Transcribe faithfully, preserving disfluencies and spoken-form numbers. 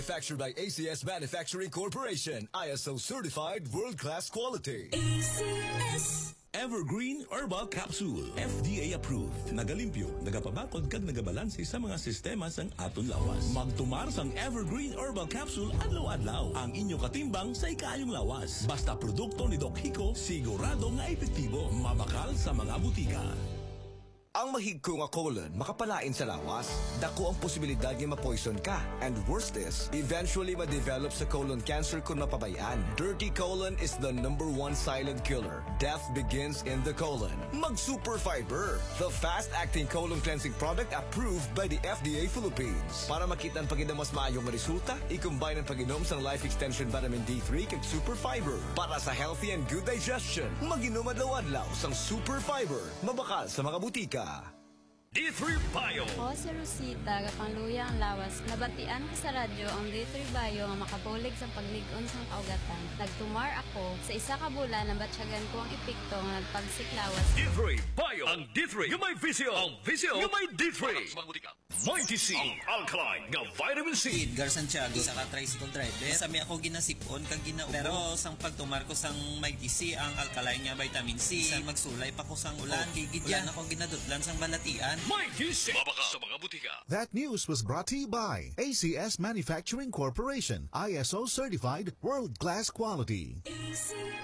Manufactured by A C S Manufacturing Corporation, I S O certified world-class quality. A C S Evergreen Herbal Capsule, F D A approved. Nagalimpyo, nagapabakod kag nagabalanse sa mga sistema sang aton lawas. Magtumar sang Evergreen Herbal Capsule adlaw-adlaw. Ang inyo katimbang sa ikayong lawas. Basta produkto ni Doc Hico, sigurado nga epektibo. Mabakal sa mga butika. Ang mahigko nga colon makapalain sa lawas. Dako ang posibilidad nga ma-poison ka. And worst is, eventually ma-develop sa colon cancer kung mapabayaan. Dirty colon is the number one silent killer. Death begins in the colon. Mag-Super Fiber, the fast-acting colon cleansing product approved by the F D A Philippines. Para makita ang pag-inom mas maayong resulta, i-combine ang pag-inom sang Life Extension Vitamin D three kag Super Fiber. Para sa healthy and good digestion, mag-inom adlaw-adlaw sang Super Fiber. Mabakal sa mga butika. D three Bio. Ako si Rosita, kapangluya ang lawas. Nabatian ko sa radyo ang D three Bio nga makabulig sa pagligon sang kaugatan. Nagtumar ako sa isa ka bulan na batsyagan ko ang epekto nga nagpagsiklawas. D three Bio. Ang D three yung may visio. Ang visio yung may D three. Mighty C. Ang alkaline nga vitamin C. Edgar Santiago sa ka-tricycle driver. Sami ako ginasipon kag gina. Pero sang pagtumar ko sang Mighty C ang alkaline nga vitamin C. Sa magsulay pa ko sang ulan. Kigidyan ako ginadutlan sang balatian. Mighty C. Mabaka sa mga butika. That news was brought to you by A C S Manufacturing Corporation, I S O certified world-class quality. A C S